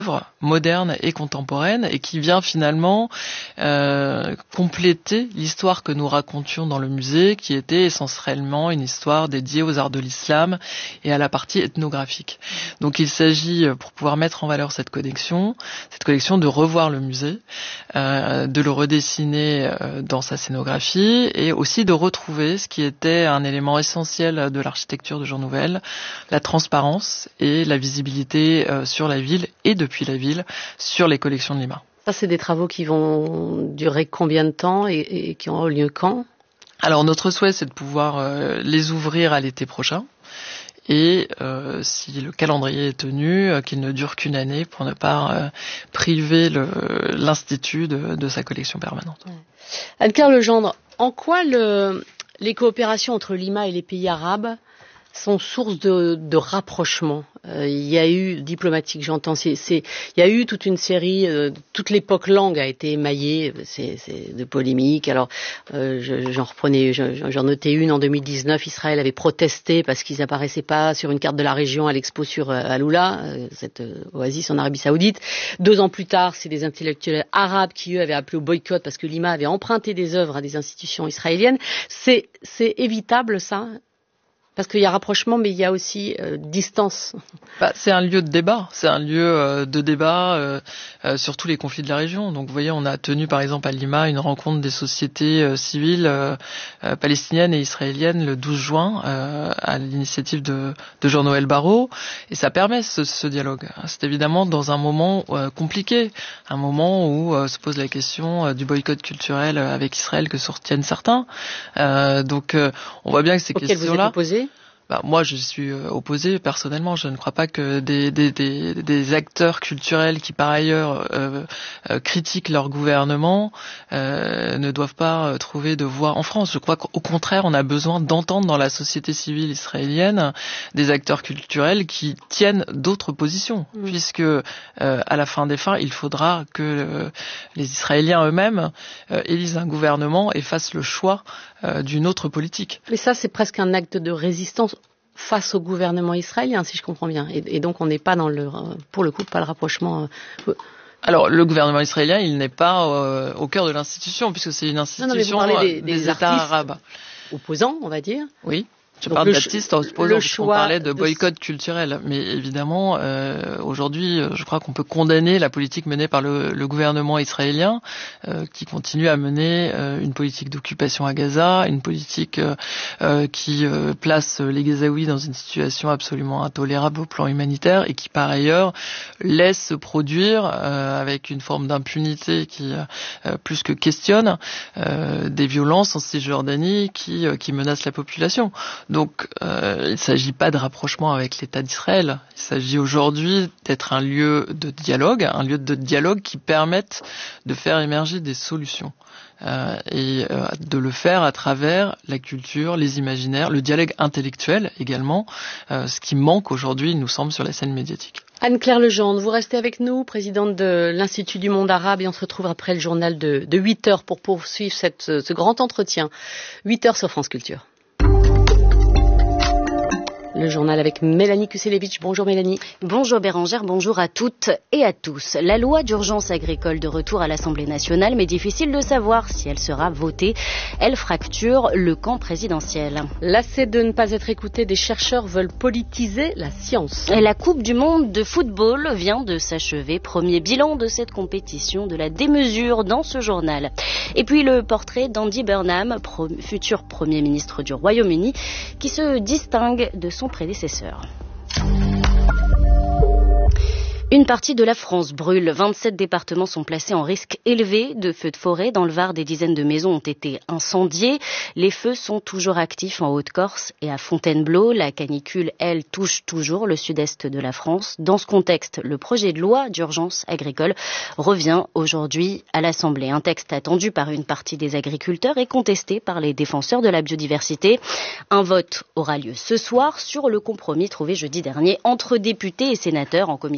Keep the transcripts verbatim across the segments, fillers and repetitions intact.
moderne et contemporaine et qui vient finalement euh, compléter l'histoire que nous racontions dans le musée, qui était essentiellement une histoire dédiée aux arts de l'islam et à la partie ethnographique. Donc il s'agit, pour pouvoir mettre en valeur cette collection, cette collection de revoir le musée, euh, de le redessiner euh, dans sa scénographie et aussi de retrouver ce qui était un élément essentiel de l'architecture de Jean Nouvel, la transparence et la visibilité euh, sur la ville et de depuis la ville, sur les collections de Lima. Ça, c'est des travaux qui vont durer combien de temps et, et qui auront lieu quand ? Alors, notre souhait, c'est de pouvoir euh, les ouvrir à l'été prochain. Et euh, si le calendrier est tenu, euh, qu'il ne dure qu'une année pour ne pas euh, priver le, l'Institut de, de sa collection permanente. Ouais. Anne-Claire Legendre, en quoi le, les coopérations entre Lima et les pays arabes sont source de, de rapprochement. Euh, il y a eu diplomatique, j'entends. C'est, c'est, il y a eu toute une série, euh, toute l'époque langue a été émaillée, c'est, c'est de polémiques. Alors, euh, je, j'en reprenais, je, j'en notais une en deux mille dix-neuf. Israël avait protesté parce qu'ils apparaissaient pas sur une carte de la région à l'expo sur euh, Haloula, euh, cette euh, oasis en Arabie Saoudite. Deux ans plus tard, c'est des intellectuels arabes qui eux avaient appelé au boycott parce que Lima avait emprunté des œuvres à des institutions israéliennes. C'est, c'est évitable ça? Parce qu'il y a rapprochement, mais il y a aussi euh, distance. Bah, c'est un lieu de débat, c'est un lieu euh, de débat euh, euh, sur tous les conflits de la région. Donc vous voyez, on a tenu par exemple à Lima une rencontre des sociétés euh, civiles euh, euh, palestiniennes et israéliennes le douze juin euh, à l'initiative de, de Jean-Noël Barrot. Et ça permet ce, ce dialogue. C'est évidemment dans un moment euh, compliqué, un moment où euh, se pose la question euh, du boycott culturel avec Israël que soutiennent certains. Euh, donc euh, on voit bien que ces Auquel questions-là... vous êtes opposé ? Bah, moi, je suis opposé personnellement. Je ne crois pas que des, des, des, des acteurs culturels qui, par ailleurs, euh, euh, critiquent leur gouvernement, euh, ne doivent pas trouver de voix en France. Je crois qu'au contraire, on a besoin d'entendre dans la société civile israélienne des acteurs culturels qui tiennent d'autres positions, mmh. puisque euh, à la fin des fins, il faudra que euh, les Israéliens eux-mêmes euh, élisent un gouvernement et fassent le choix euh, d'une autre politique. Mais ça, c'est presque un acte de résistance face au gouvernement israélien, si je comprends bien. Et, et donc, on n'est pas dans le, pour le coup, pas le rapprochement. Euh... Alors, le gouvernement israélien, il n'est pas euh, au cœur de l'institution, puisque c'est une institution non, non, mais vous des, des, des États arabes. Opposants, on va dire. Oui. Je Donc parle d'artistes en se posant, parce qu'on parlait de de... boycott culturel. Mais évidemment, euh, aujourd'hui, je crois qu'on peut condamner la politique menée par le, le gouvernement israélien, euh, qui continue à mener euh, une politique d'occupation à Gaza, une politique euh, qui euh, place les Gazaouis dans une situation absolument intolérable au plan humanitaire et qui, par ailleurs, laisse se produire, euh, avec une forme d'impunité qui, euh, plus que questionne, euh, des violences en Cisjordanie qui, euh, qui menacent la population. Donc, euh, il ne s'agit pas de rapprochement avec l'État d'Israël. Il s'agit aujourd'hui d'être un lieu de dialogue, un lieu de dialogue qui permette de faire émerger des solutions. Euh, et euh, de le faire à travers la culture, les imaginaires, le dialogue intellectuel également, euh, ce qui manque aujourd'hui, il nous semble, sur la scène médiatique. Anne-Claire Legendre, vous restez avec nous, présidente de l'Institut du Monde Arabe, et on se retrouve après le journal de, de huit heures pour poursuivre cette, ce grand entretien. huit heures sur France Culture. Le journal avec Mélanie Kuselevich. Bonjour Mélanie. Bonjour Bérangère, bonjour à toutes et à tous. La loi d'urgence agricole de retour à l'Assemblée nationale, mais difficile de savoir si elle sera votée. Elle fracture le camp présidentiel. Lassés de ne pas être écoutés, des chercheurs veulent politiser la science. Et la Coupe du monde de football vient de s'achever. Premier bilan de cette compétition, de la démesure dans ce journal. Et puis le portrait d'Andy Burnham, pro- futur Premier ministre du Royaume-Uni, qui se distingue de son prédécesseur. Une partie de la France brûle. vingt-sept départements sont placés en risque élevé de feux de forêt. Dans le Var, des dizaines de maisons ont été incendiées. Les feux sont toujours actifs en Haute-Corse et à Fontainebleau. La canicule, elle, touche toujours le sud-est de la France. Dans ce contexte, le projet de loi d'urgence agricole revient aujourd'hui à l'Assemblée. Un texte attendu par une partie des agriculteurs et contesté par les défenseurs de la biodiversité. Un vote aura lieu ce soir sur le compromis trouvé jeudi dernier entre députés et sénateurs en commission mixte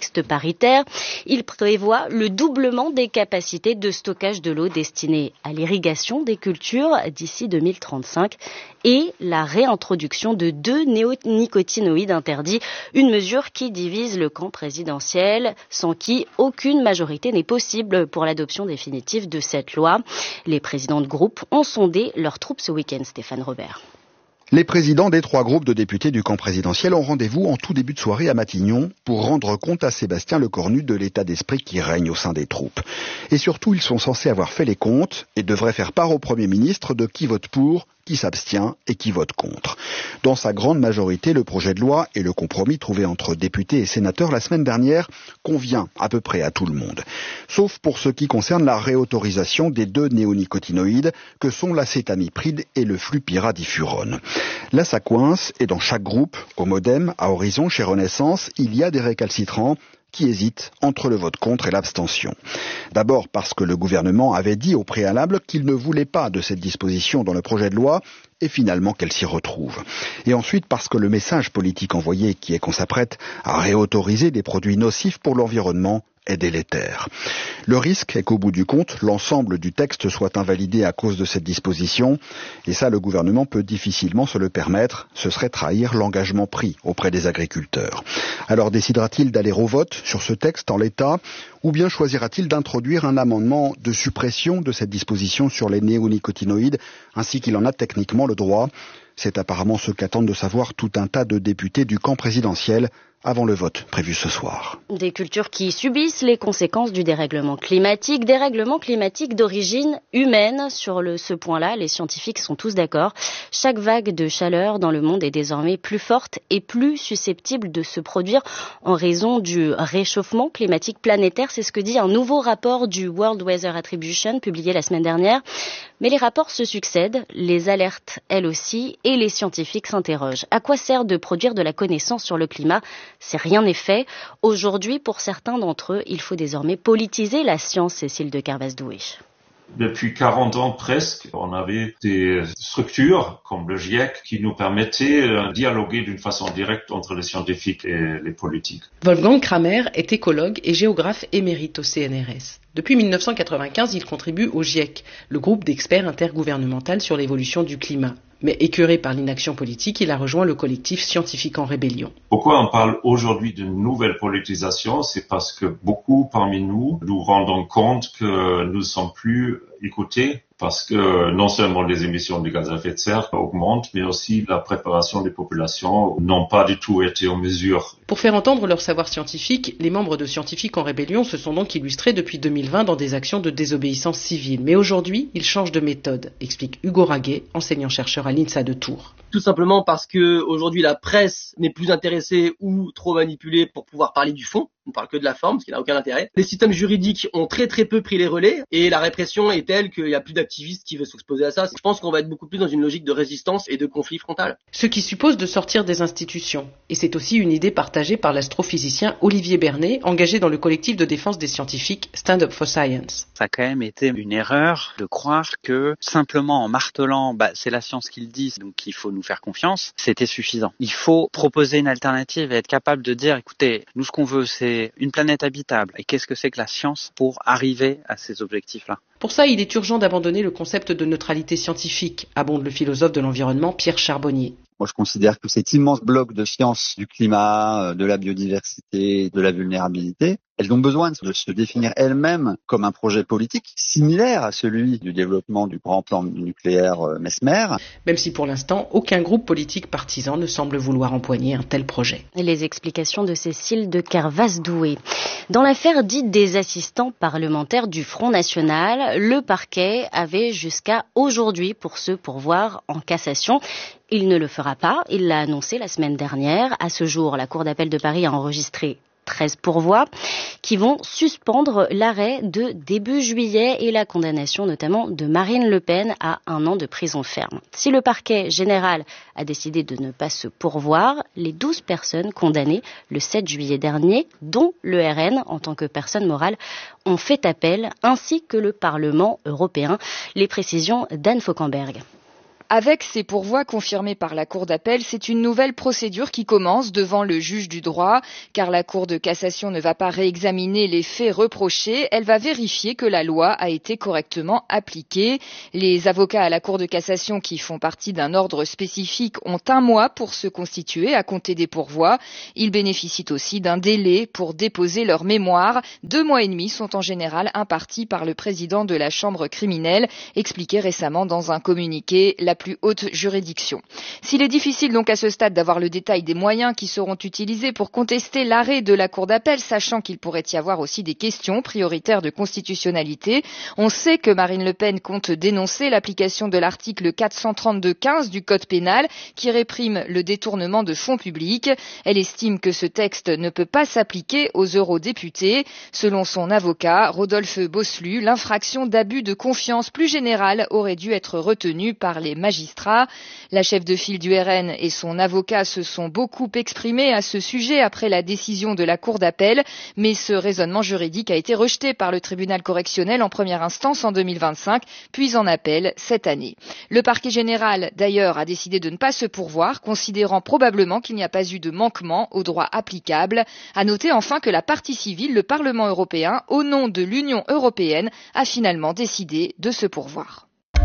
texte paritaire. Il prévoit le doublement des capacités de stockage de l'eau destinée à l'irrigation des cultures d'ici deux mille trente-cinq et la réintroduction de deux néonicotinoïdes interdits, une mesure qui divise le camp présidentiel, sans qui aucune majorité n'est possible pour l'adoption définitive de cette loi. Les présidents de groupe ont sondé leurs troupes ce week-end, Stéphane Robert. Les présidents des trois groupes de députés du camp présidentiel ont rendez-vous en tout début de soirée à Matignon pour rendre compte à Sébastien Lecornu de l'état d'esprit qui règne au sein des troupes. Et surtout, ils sont censés avoir fait les comptes et devraient faire part au Premier ministre de qui vote pour, qui s'abstient et qui vote contre. Dans sa grande majorité, le projet de loi et le compromis trouvé entre députés et sénateurs la semaine dernière convient à peu près à tout le monde. Sauf pour ce qui concerne la réautorisation des deux néonicotinoïdes que sont l'acétamipride et le flupyradifurone. Là, ça coince et dans chaque groupe, au Modem, à Horizon, chez Renaissance, il y a des récalcitrants qui hésitent entre le vote contre et l'abstention. D'abord parce que le gouvernement avait dit au préalable qu'il ne voulait pas de cette disposition dans le projet de loi et finalement qu'elle s'y retrouve. Et ensuite parce que le message politique envoyé qui est qu'on s'apprête à réautoriser des produits nocifs pour l'environnement est délétère. Le risque est qu'au bout du compte, l'ensemble du texte soit invalidé à cause de cette disposition, et ça, le gouvernement peut difficilement se le permettre. Ce serait trahir l'engagement pris auprès des agriculteurs. Alors décidera-t-il d'aller au vote sur ce texte en l'état, ou bien choisira-t-il d'introduire un amendement de suppression de cette disposition sur les néonicotinoïdes, ainsi qu'il en a techniquement le droit? C'est apparemment ce qu'attendent de savoir tout un tas de députés du camp présidentiel avant le vote prévu ce soir. Des cultures qui subissent les conséquences du dérèglement climatique, dérèglement climatique d'origine humaine. Sur le, ce point-là, les scientifiques sont tous d'accord. Chaque vague de chaleur dans le monde est désormais plus forte et plus susceptible de se produire en raison du réchauffement climatique planétaire. C'est ce que dit un nouveau rapport du World Weather Attribution publié la semaine dernière. Mais les rapports se succèdent, les alertes elles aussi, et les scientifiques s'interrogent. À quoi sert de produire de la connaissance sur le climat si rien n'est fait? Aujourd'hui, pour certains d'entre eux, il faut désormais politiser la science, Cécile de Carvaz-Doué. Depuis quarante ans presque, on avait des structures comme le GIEC qui nous permettaient de dialoguer d'une façon directe entre les scientifiques et les politiques. Wolfgang Kramer est écologue et géographe émérite au C N R S. Depuis mille neuf cent quatre-vingt-quinze, il contribue au GIEC, le groupe d'experts intergouvernemental sur l'évolution du climat. Mais écœuré par l'inaction politique, il a rejoint le collectif Scientifiques en Rébellion. Pourquoi on parle aujourd'hui d'une nouvelle politisation? C'est parce que beaucoup parmi nous nous rendons compte que nous ne sommes plus écoutés, parce que non seulement les émissions de gaz à effet de serre augmentent, mais aussi la préparation des populations n'ont pas du tout été en mesure. Pour faire entendre leur savoir scientifique, les membres de Scientifiques en Rébellion se sont donc illustrés depuis deux mille vingt dans des actions de désobéissance civile. Mais aujourd'hui, ils changent de méthode, explique Hugo Raguet, enseignant-chercheur à l'INSA de Tours. Tout simplement parce que aujourd'hui la presse n'est plus intéressée ou trop manipulée pour pouvoir parler du fond. On parle que de la forme, ce qui n'a aucun intérêt. Les systèmes juridiques ont très très peu pris les relais et la répression est telle qu'il n'y a plus d'activistes qui veulent s'exposer à ça. Je pense qu'on va être beaucoup plus dans une logique de résistance et de conflit frontal. Ce qui suppose de sortir des institutions. Et c'est aussi une idée partagée par l'astrophysicien Olivier Bernet, engagé dans le collectif de défense des scientifiques Stand Up for Science. Ça a quand même été une erreur de croire que simplement en martelant, bah, c'est la science qui le dit, donc il faut nous faire confiance, c'était suffisant. Il faut proposer une alternative et être capable de dire, écoutez, nous ce qu'on veut c'est une planète habitable. Et qu'est-ce que c'est que la science pour arriver à ces objectifs-là? Pour ça, il est urgent d'abandonner le concept de neutralité scientifique, abonde le philosophe de l'environnement Pierre Charbonnier. Moi, je considère que cet immense bloc de sciences du climat, de la biodiversité, de la vulnérabilité, elles ont besoin de se définir elles-mêmes comme un projet politique similaire à celui du développement du grand plan nucléaire Mesmer. Même si pour l'instant, aucun groupe politique partisan ne semble vouloir empoigner un tel projet. Les explications de Cécile de Carvaz-Doué. Dans l'affaire dite des assistants parlementaires du Front National, le parquet avait jusqu'à aujourd'hui pour se pourvoir en cassation. Il ne le fera pas, il l'a annoncé la semaine dernière. À ce jour, la Cour d'appel de Paris a enregistré treize pourvois qui vont suspendre l'arrêt de début juillet et la condamnation notamment de Marine Le Pen à un an de prison ferme. Si le parquet général a décidé de ne pas se pourvoir, les douze personnes condamnées le sept juillet dernier, dont le R N en tant que personne morale, ont fait appel, ainsi que le Parlement européen. Les précisions d'Anne Fauquemberg. Avec ces pourvois confirmés par la Cour d'appel, c'est une nouvelle procédure qui commence devant le juge du droit, car la Cour de cassation ne va pas réexaminer les faits reprochés, elle va vérifier que la loi a été correctement appliquée. Les avocats à la Cour de cassation qui font partie d'un ordre spécifique ont un mois pour se constituer à compter des pourvois. Ils bénéficient aussi d'un délai pour déposer leur mémoire. Deux mois et demi sont en général impartis par le président de la chambre criminelle, expliqué récemment dans un communiqué la plus haute juridiction. S'il est difficile donc à ce stade d'avoir le détail des moyens qui seront utilisés pour contester l'arrêt de la Cour d'appel, sachant qu'il pourrait y avoir aussi des questions prioritaires de constitutionnalité, on sait que Marine Le Pen compte dénoncer l'application de l'article quatre cent trente-deux quinze du Code pénal qui réprime le détournement de fonds publics. Elle estime que ce texte ne peut pas s'appliquer aux eurodéputés. Selon son avocat, Rodolphe Bosselu, l'infraction d'abus de confiance plus générale aurait dû être retenue par les magistrats. La chef de file du R N et son avocat se sont beaucoup exprimés à ce sujet après la décision de la Cour d'appel, mais ce raisonnement juridique a été rejeté par le tribunal correctionnel en première instance en deux mille vingt-cinq, puis en appel cette année. Le parquet général, d'ailleurs, a décidé de ne pas se pourvoir, considérant probablement qu'il n'y a pas eu de manquement au droit applicable. À noter enfin que la partie civile, le Parlement européen, au nom de l'Union européenne, a finalement décidé de se pourvoir.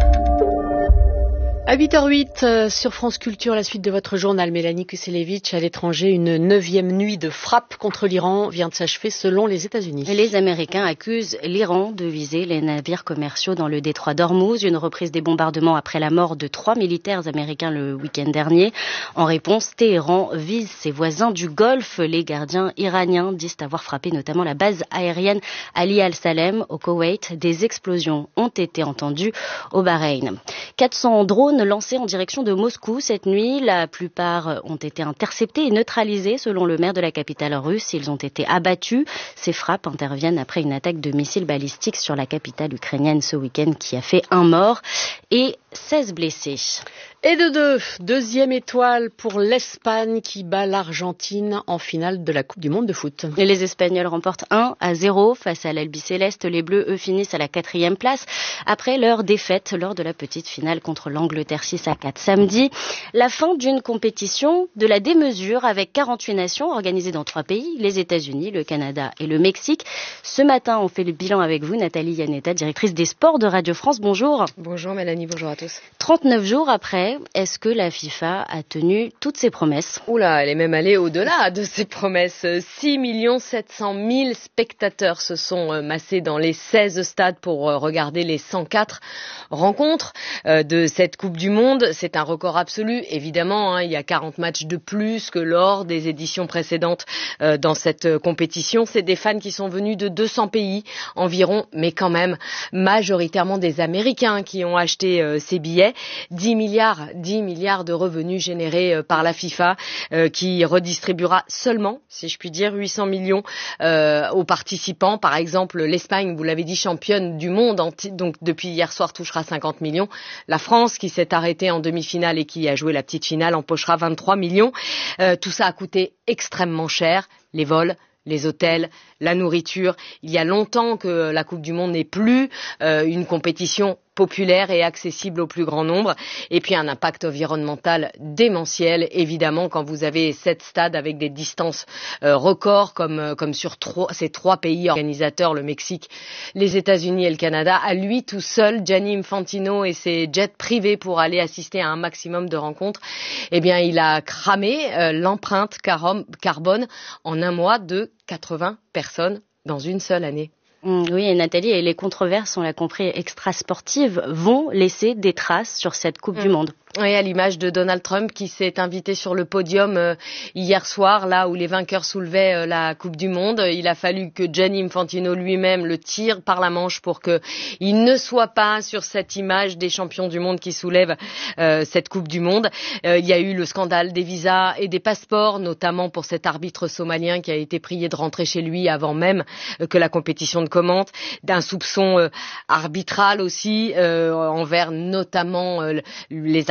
À huit heures huit, euh, sur France Culture, la suite de votre journal, Mélanie Kuselevitch. À l'étranger, une neuvième nuit de frappe contre l'Iran vient de s'achever selon les États-Unis. Les Américains accusent l'Iran de viser les navires commerciaux dans le détroit d'Ormuz, une reprise des bombardements après la mort de trois militaires américains le week-end dernier. En réponse, Téhéran vise ses voisins du Golfe. Les gardiens iraniens disent avoir frappé notamment la base aérienne Ali Al-Salem au Koweït. Des explosions ont été entendues au Bahreïn. quatre cents drones lancés en direction de Moscou cette nuit. La plupart ont été interceptés et neutralisés selon le maire de la capitale russe. Ils ont été abattus. Ces frappes interviennent après une attaque de missiles balistiques sur la capitale ukrainienne ce week-end qui a fait un mort et seize blessés. Et de deux, deuxième étoile pour l'Espagne qui bat l'Argentine en finale de la Coupe du Monde de foot. Et les Espagnols remportent un à zéro face à l'Albiceleste. Les Bleus, eux, finissent à la quatrième place après leur défaite lors de la petite finale contre l'Angleterre six à quatre samedi. La fin d'une compétition de la démesure avec quarante-huit nations organisées dans trois pays, les États-Unis, le Canada et le Mexique. Ce matin, on fait le bilan avec vous, Nathalie Yanetta, directrice des sports de Radio France. Bonjour. Bonjour Mélanie, bonjour à tous. trente-neuf jours après, est-ce que la FIFA a tenu toutes ses promesses ? Oula, elle est même allée au-delà de ses promesses. six millions sept cent mille spectateurs se sont massés dans les seize stades pour regarder les cent quatre rencontres de cette Coupe du Monde. C'est un record absolu, évidemment. Hein, il y a quarante matchs de plus que lors des éditions précédentes dans cette compétition. C'est des fans qui sont venus de deux cents pays environ, mais quand même majoritairement des Américains qui ont acheté ces billets. dix milliards de revenus générés par la FIFA euh, qui redistribuera seulement, si je puis dire, huit cents millions euh, aux participants. Par exemple, l'Espagne, vous l'avez dit, championne du monde, donc depuis hier soir touchera cinquante millions. La France, qui s'est arrêtée en demi-finale et qui a joué la petite finale, empochera vingt-trois millions. Euh, tout ça a coûté extrêmement cher. Les vols, les hôtels, la nourriture. Il y a longtemps que la Coupe du Monde n'est plus euh, une compétition populaire et accessible au plus grand nombre. Et puis un impact environnemental démentiel, évidemment, quand vous avez sept stades avec des distances euh, records comme, euh, comme sur trois, ces trois pays organisateurs, le Mexique, les États-Unis et le Canada. À lui tout seul, Gianni Infantino et ses jets privés pour aller assister à un maximum de rencontres, eh bien, il a cramé euh, l'empreinte carom- carbone en un mois de quatre-vingts personnes dans une seule année. Oui, et Nathalie, et les controverses, on l'a compris, extrasportives, vont laisser des traces sur cette Coupe mmh. du Monde. Oui, à l'image de Donald Trump qui s'est invité sur le podium euh, hier soir, là où les vainqueurs soulevaient euh, la Coupe du Monde. Il a fallu que Gianni Infantino lui-même le tire par la manche pour que il ne soit pas sur cette image des champions du monde qui soulèvent euh, cette Coupe du Monde. Euh, il y a eu le scandale des visas et des passeports, notamment pour cet arbitre somalien qui a été prié de rentrer chez lui avant même euh, que la compétition ne commente, d'un soupçon euh, arbitral aussi euh, envers notamment euh, les Argentins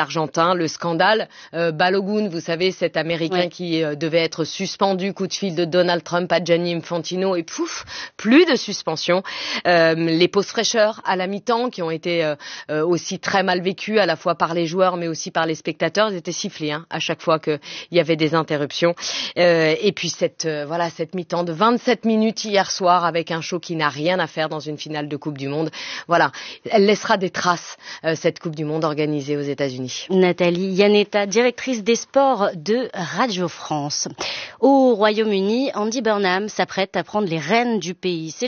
argentin, le scandale euh, Balogun, vous savez, cet Américain ouais. qui euh, devait être suspendu, coup de fil de Donald Trump à Gianni Infantino, et pouf, plus de suspension. Euh, les pauses fraîcheurs à la mi-temps qui ont été euh, euh, aussi très mal vécues à la fois par les joueurs mais aussi par les spectateurs, ils étaient sifflés hein, à chaque fois qu'il y avait des interruptions. Euh, et puis cette euh, voilà cette mi-temps de vingt-sept minutes hier soir avec un show qui n'a rien à faire dans une finale de Coupe du Monde. Voilà, elle laissera des traces euh, cette Coupe du Monde organisée aux États-Unis. Nathalie Iannetta, directrice des sports de Radio France. Au Royaume-Uni, Andy Burnham s'apprête à prendre les rênes du pays. C'est